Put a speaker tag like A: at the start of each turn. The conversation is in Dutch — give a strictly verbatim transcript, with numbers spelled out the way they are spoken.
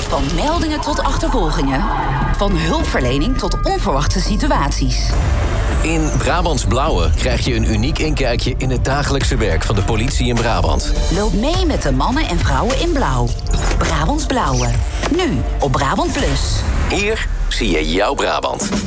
A: Van meldingen tot achtervolgingen. Van hulpverlening tot onverwachte situaties.
B: In Brabants Blauwe krijg je een uniek inkijkje in het dagelijkse werk van de politie in Brabant.
A: Loop mee met de mannen en vrouwen in blauw. Brabants Blauwe. Nu op Brabant Plus.
B: Hier zie je jouw Brabant.